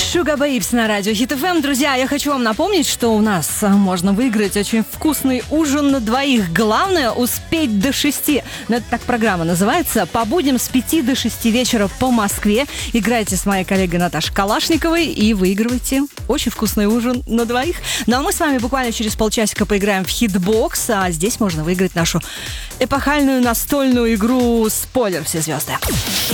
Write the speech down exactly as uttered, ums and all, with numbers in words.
Sugar Babes на радио Hit эф эм. Друзья, я хочу вам напомнить, что у нас можно выиграть очень вкусный ужин на двоих. Главное успеть до шести. Ну, это так программа называется. По будням с пяти до шести вечера по Москве. Играйте с моей коллегой Наташей Калашниковой и выигрывайте очень вкусный ужин на двоих. Ну а мы с вами буквально через полчасика поиграем в Хитбокс. А здесь можно выиграть нашу эпохальную настольную игру «Спойлер. Все звезды».